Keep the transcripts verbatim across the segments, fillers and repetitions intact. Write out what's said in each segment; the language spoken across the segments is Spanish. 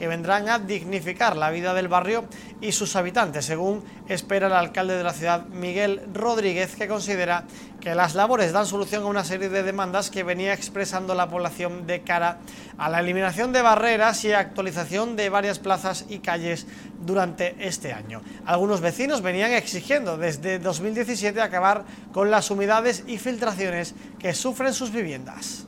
que vendrán a dignificar la vida del barrio y sus habitantes, según espera el alcalde de la ciudad, Miguel Rodríguez, que considera que las labores dan solución a una serie de demandas que venía expresando la población de cara a la eliminación de barreras y actualización de varias plazas y calles durante este año. Algunos vecinos venían exigiendo desde dos mil diecisiete acabar con las humedades y filtraciones que sufren sus viviendas.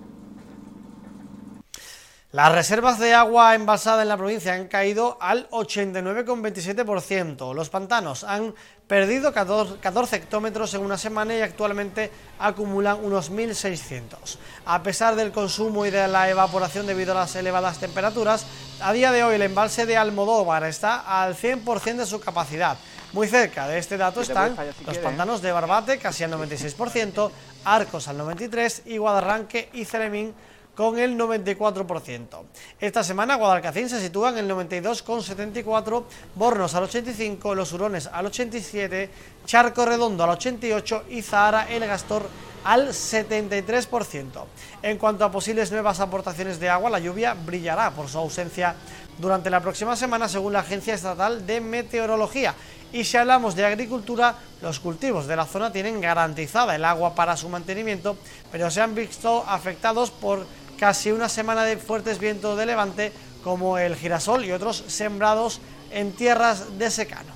Las reservas de agua embalsada en la provincia han caído al ochenta y nueve coma veintisiete por ciento. Los pantanos han perdido catorce hectómetros en una semana y actualmente acumulan unos mil seiscientos. A pesar del consumo y de la evaporación debido a las elevadas temperaturas, a día de hoy el embalse de Almodóvar está al cien por ciento de su capacidad. Muy cerca de este dato están los pantanos de Barbate, casi al noventa y seis por ciento, Arcos al noventa y tres por ciento y Guadarranque y Ceremín con el noventa y cuatro por ciento. Esta semana Guadalcacín se sitúa en el noventa y dos coma setenta y cuatro, Bornos al ochenta y cinco, Los Hurones al ochenta y siete, Charco Redondo al ochenta y ocho y Zahara el Gastor al setenta y tres por ciento. En cuanto a posibles nuevas aportaciones de agua, la lluvia brillará por su ausencia durante la próxima semana, según la Agencia Estatal de Meteorología. Y si hablamos de agricultura, los cultivos de la zona tienen garantizada el agua para su mantenimiento, pero se han visto afectados por casi una semana de fuertes vientos de levante, como el girasol y otros sembrados en tierras de secano.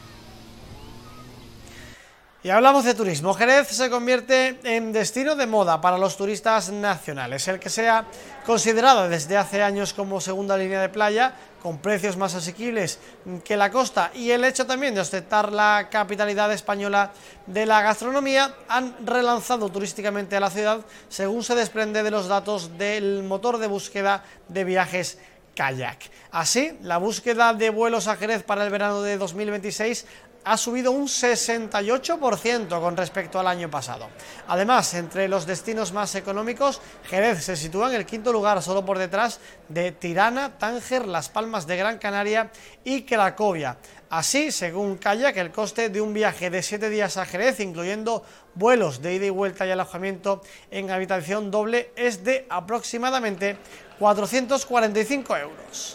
Y hablamos de turismo. Jerez se convierte en destino de moda para los turistas nacionales. El que sea considerado desde hace años como segunda línea de playa, con precios más asequibles que la costa, y el hecho también de ostentar la capitalidad española de la gastronomía, han relanzado turísticamente a la ciudad, según se desprende de los datos del motor de búsqueda de viajes Kayak. Así, la búsqueda de vuelos a Jerez para el verano de dos mil veintiséis ha subido un sesenta y ocho por ciento con respecto al año pasado. Además, entre los destinos más económicos, Jerez se sitúa en el quinto lugar, solo por detrás de Tirana, Tánger, Las Palmas de Gran Canaria y Cracovia. Así, según Kayak, el coste de un viaje de siete días a Jerez, incluyendo vuelos de ida y vuelta y alojamiento en habitación doble, es de aproximadamente cuatrocientos cuarenta y cinco euros.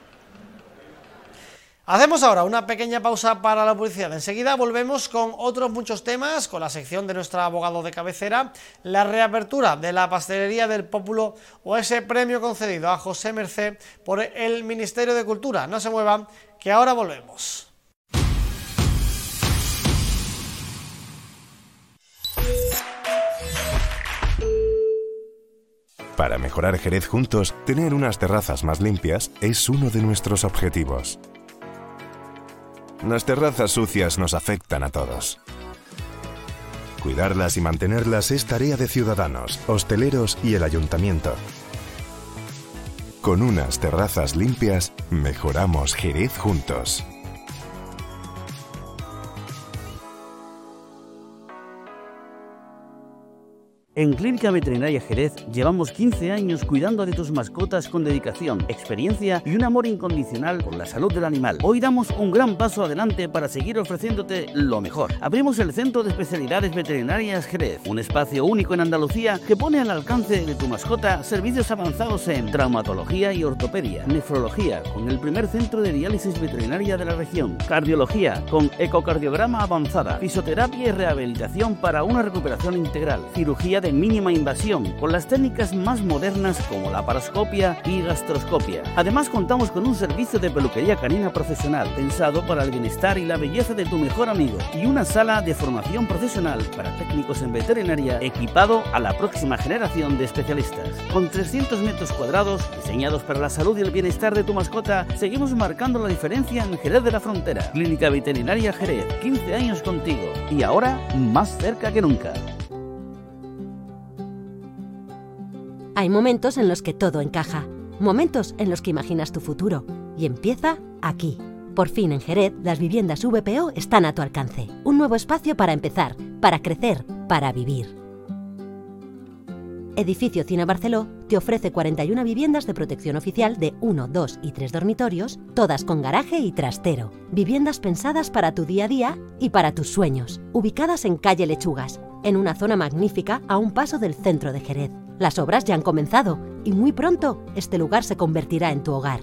Hacemos ahora una pequeña pausa para la publicidad. Enseguida volvemos con otros muchos temas, con la sección de nuestro abogado de cabecera, la reapertura de la pastelería del Pópulo o ese premio concedido a José Mercé por el Ministerio de Cultura. No se muevan, que ahora volvemos. Para mejorar Jerez juntos, tener unas terrazas más limpias es uno de nuestros objetivos. Las terrazas sucias nos afectan a todos. Cuidarlas y mantenerlas es tarea de ciudadanos, hosteleros y el ayuntamiento. Con unas terrazas limpias, mejoramos Jerez juntos. En Clínica Veterinaria Jerez llevamos quince años cuidando de tus mascotas con dedicación, experiencia y un amor incondicional por la salud del animal. Hoy damos un gran paso adelante para seguir ofreciéndote lo mejor. Abrimos el Centro de Especialidades Veterinarias Jerez, un espacio único en Andalucía que pone al alcance de tu mascota servicios avanzados en traumatología y ortopedia, nefrología con el primer centro de diálisis veterinaria de la región, cardiología con ecocardiograma avanzada, fisioterapia y rehabilitación para una recuperación integral, cirugía de de mínima invasión, con las técnicas más modernas como la paroscopia y gastroscopia. Además, contamos con un servicio de peluquería canina profesional, pensado para el bienestar y la belleza de tu mejor amigo, y una sala de formación profesional para técnicos en veterinaria, equipado a la próxima generación de especialistas. Con trescientos metros cuadrados, diseñados para la salud y el bienestar de tu mascota, seguimos marcando la diferencia en Jerez de la Frontera. Clínica Veterinaria Jerez, quince años contigo, y ahora más cerca que nunca. Hay momentos en los que todo encaja, momentos en los que imaginas tu futuro, y empieza aquí. Por fin en Jerez, las viviendas V P O están a tu alcance. Un nuevo espacio para empezar, para crecer, para vivir. Edificio Cine Barceló te ofrece cuarenta y una viviendas de protección oficial de uno, dos y tres dormitorios, todas con garaje y trastero. Viviendas pensadas para tu día a día y para tus sueños, ubicadas en calle Lechugas, en una zona magnífica a un paso del centro de Jerez. Las obras ya han comenzado y muy pronto este lugar se convertirá en tu hogar.